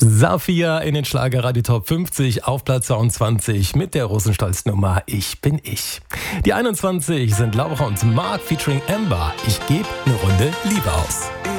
Safia in den Schlagerradio Top 50 auf Platz 22 mit der Rosenstolz-Nummer Ich bin ich. Die 21 sind Laura und Mark featuring Amber. Ich gebe eine Runde Liebe aus.